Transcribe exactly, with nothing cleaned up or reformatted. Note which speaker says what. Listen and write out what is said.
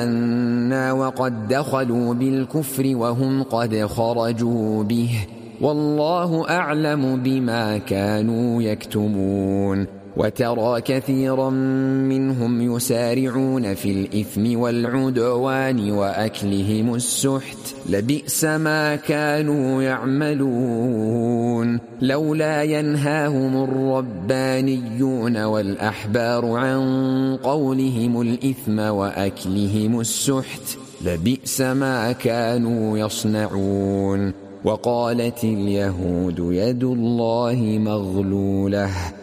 Speaker 1: وقد دخلوا بالكفر وهم قد خرجوا به والله أعلم بما كانوا يكتمون. وترى كثيرا منهم يسارعون في الإثم والعدوان وأكلهم السحت لبئس ما كانوا يعملون. لولا ينهاهم الربانيون والأحبار عن قولهم الإثم وأكلهم السحت لبئس ما كانوا يصنعون. وقالت اليهود يد الله مغلولة